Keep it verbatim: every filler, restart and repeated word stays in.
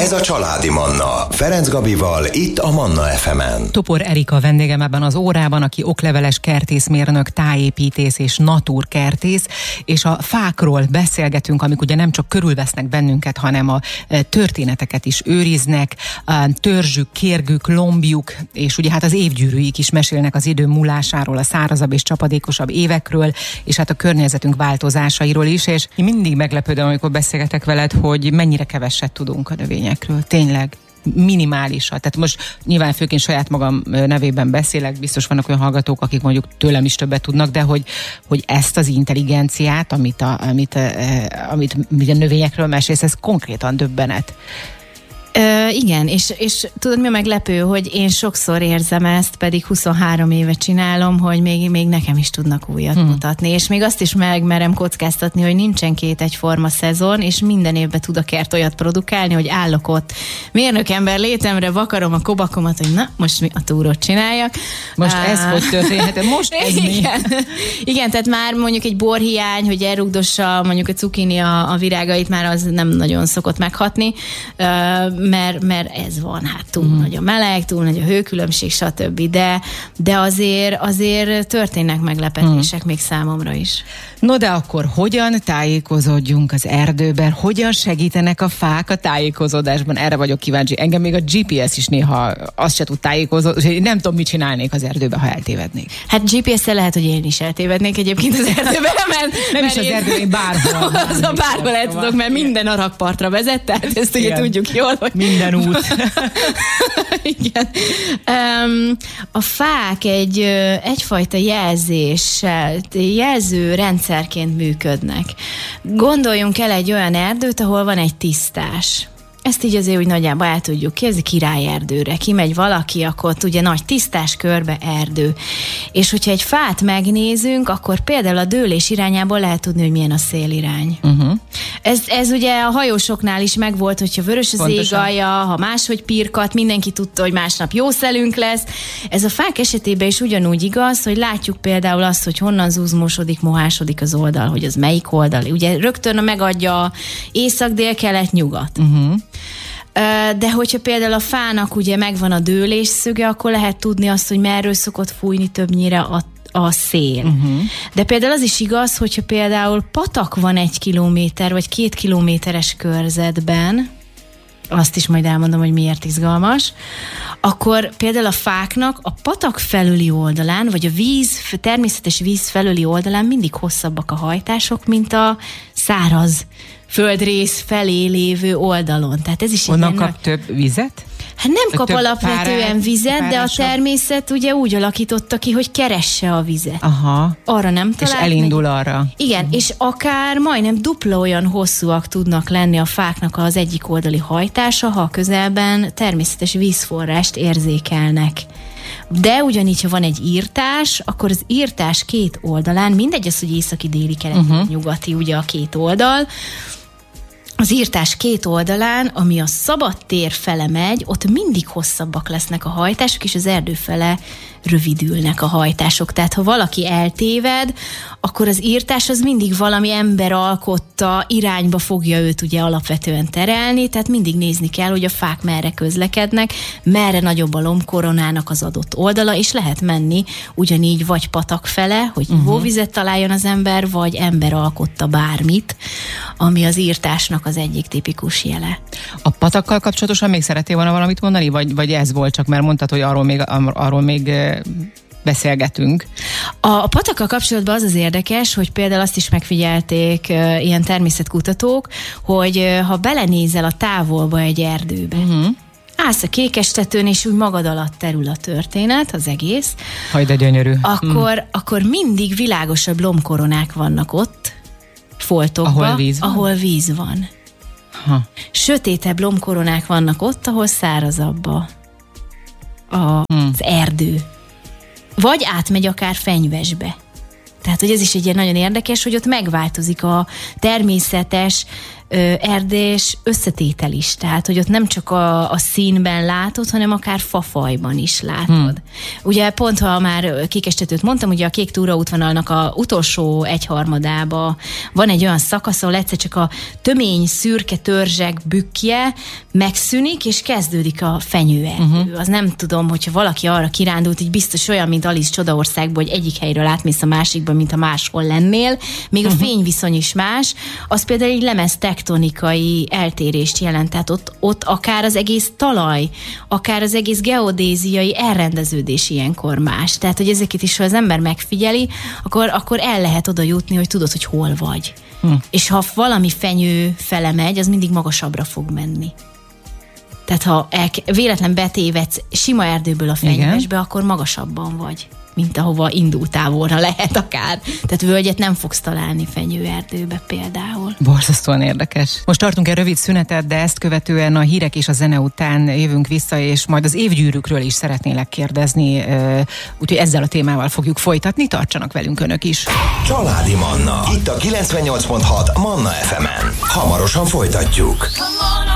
Ez a Családi Manna. Ferenc Gabival, itt a Manna ef emen. Topor Erika vendégem ebben az órában, aki okleveles kertészmérnök, tájépítész és naturkertész, és a fákról beszélgetünk, amik ugye nem csak körülvesznek bennünket, hanem a történeteket is őriznek, a törzsük, kérgük, lombjuk, és ugye hát az évgyűrűik is mesélnek az idő múlásáról, a szárazabb és csapadékosabb évekről, és hát a környezetünk változásairól is, és én mindig meglepődöm, amikor beszélgetek veled, hogy mennyire keveset tudunk a növényekről. Tényleg minimálisat. Tehát most nyilván főként saját magam nevében beszélek, biztos vannak olyan hallgatók, akik mondjuk tőlem is többet tudnak, de hogy, hogy ezt az intelligenciát, amit a, amit, amit a növényekről mesélsz, ez konkrétan döbbenet. Ö, igen, és, és tudod, mi a meglepő, hogy én sokszor érzem ezt, pedig huszonhárom éve csinálom, hogy még, még nekem is tudnak újat hmm. mutatni, és még azt is megmerem kockáztatni, hogy nincsen két egyforma szezon, és minden évben tud a kert olyat produkálni, hogy állok ott mérnökember létemre, vakarom a kobakomat, hogy na, most mi a túrót csináljak. Most uh, ez hogy történhet? Most ez igen. mi? Igen, tehát már mondjuk egy borhiány, hogy elrugdossa mondjuk a cukini a, a virágait, már az nem nagyon szokott meghatni, uh, Mert, mert ez van, hát túl mm. nagy a meleg, túl nagy a hőkülönbség, stb. De, de azért, azért történnek meglepetések mm. még számomra is. No de akkor hogyan tájékozódjunk az erdőben? Hogyan segítenek a fák a tájékozódásban? Erre vagyok kíváncsi. Engem még a gé pé es is néha azt se tud tájékozódni, nem tudom, mit csinálnék az erdőben, ha eltévednék. Hát gé pé es-szel lehet, hogy én is eltévednék egyébként az erdőben, mert nem is az erdőben, én bárhol. Az a bárhol el tudok, mert minden a rakpartra vezet, tehát ezt ugye tudjuk jól, hogy minden út. Igen. Um, a fák egy, egyfajta jelzéssel, jelző rendszerként működnek. Gondoljunk el egy olyan erdőt, ahol van egy tisztás. Ezt így azért úgy nagyjából el tudjuk képzelni, királyerdőre. Kimegy valaki, akkor ott ugye nagy tisztás körbe erdő. És hogyha egy fát megnézünk, akkor például a dőlés irányából lehet tudni, hogy milyen a szélirány. Uh-huh. Ez, ez ugye a hajósoknál is megvolt, hogyha vörös az égalja, ha máshogy pirkat, mindenki tudta, hogy másnap jó szelünk lesz. Ez a fák esetében is ugyanúgy igaz, hogy látjuk például azt, hogy honnan zuzmosodik, mohásodik az oldal, hogy az melyik oldal. Ugye rögtön megadja észak, dél, kelet, nyugat. Uh-huh. De hogyha például a fának ugye megvan a dőlés szöge, akkor lehet tudni azt, hogy merről szokott fújni többnyire a, a szél. Uh-huh. De például az is igaz, hogyha például patak van egy kilométer vagy két kilométeres körzetben, azt is majd elmondom, hogy miért izgalmas, akkor például a fáknak a patak felüli oldalán, vagy a víz, természetes víz felüli oldalán mindig hosszabbak a hajtások, mint a száraz földrész felé lévő oldalon. Tehát ez is onnan egy kap nagy... több vizet? Hát nem kap több alapvetően párát, vizet, párásabb. De a természet ugye úgy alakította ki, hogy keresse a vizet. Aha. Arra nem talált. És elindul meg. arra. Igen, uh-huh. és akár majdnem dupla olyan hosszúak tudnak lenni a fáknak az egyik oldali hajtása, ha közelben természetes vízforrást érzékelnek. De ugyanígy, ha van egy írtás, akkor az írtás két oldalán, mindegy az, hogy északi, déli, keleti, uh-huh. nyugati, ugye a két oldal, az írtás két oldalán, ami a szabad tér fele megy, ott mindig hosszabbak lesznek a hajtások, és az erdő fele rövidülnek a hajtások. Tehát ha valaki eltéved, akkor az írtás az mindig valami ember alkotta irányba fogja őt ugye alapvetően terelni, tehát mindig nézni kell, hogy a fák merre közlekednek, merre nagyobb a lombkoronának az adott oldala, és lehet menni ugyanígy vagy patak fele, hogy uh-huh. ivóvizet találjon az ember, vagy ember alkotta bármit, ami az írtásnak az egyik tipikus jele. A patakkal kapcsolatosan még szeretnél volna valamit mondani, vagy, vagy ez volt csak, mert mondtad, hogy arról még, arról még beszélgetünk. A, a patakkal kapcsolatban az az érdekes, hogy például azt is megfigyelték uh, ilyen természetkutatók, hogy uh, ha belenézel a távolba egy erdőbe, uh-huh. állsz a kékestetőn, és úgy magad alatt terül a történet, az egész. Haj, de gyönyörű. Akkor, mm. akkor mindig világosabb lombkoronák vannak ott, foltokban, ahol víz van. Ahol víz van. Ha. Sötétebb lombkoronák vannak ott, ahol szárazabb a, a, hmm. az erdő. Vagy átmegy akár fenyvesbe. Tehát, hogy ez is egy ilyen nagyon érdekes, hogy ott megváltozik a természetes Erdés összetétel is, tehát hogy ott nem csak a, a színben látod, hanem akár fafajban is látod. Hmm. Ugye pont, ha már Kékestetőt mondtam, ugye a Kék túraútvonalnak a utolsó egyharmadába van egy olyan szakasz, ahol egyszer csak a tömény, szürke törzsek bükkje megszűnik, és kezdődik a fenyőerdő. Uh-huh. Az nem tudom, hogyha valaki arra kirándult, így biztos olyan, mint Alice Csodaországban, hogy egyik helyről átmész a másikba, mint a máshol lennél, még uh-huh. a fényviszony is más, az például egy lemez tektonikai eltérést jelent, tehát ott, ott akár az egész talaj, akár az egész geodéziai elrendeződés ilyenkor más. Tehát, hogy ezeket is, ha az ember megfigyeli, akkor, akkor el lehet oda jutni, hogy tudod, hogy hol vagy. Hm. És ha valami fenyő fele megy, az mindig magasabbra fog menni. Tehát ha el, véletlen betévedsz sima erdőből a fenyvesbe, akkor magasabban vagy, mint ahova indultál volna, lehet akár. Tehát völgyet nem fogsz találni fenyőerdőbe például. Borzasztóan érdekes. Most tartunk egy rövid szünetet, de ezt követően a hírek és a zene után jövünk vissza, és majd az évgyűrűkről is szeretnélek kérdezni, úgyhogy ezzel a témával fogjuk folytatni, tartsanak velünk önök is. Családi Manna, itt a kilencvennyolc pont hat Manna ef emen. Hamarosan folytatjuk.